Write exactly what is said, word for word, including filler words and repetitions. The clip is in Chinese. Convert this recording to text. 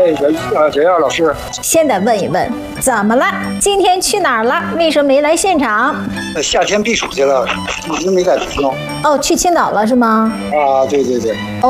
位袁呃袁耀老师。 先得问一问，怎么了？今天去哪儿了？为什么没来现场？ 呃夏天避暑去了，一直没在北京。 哦，去青岛了是吗？ 啊，对对对。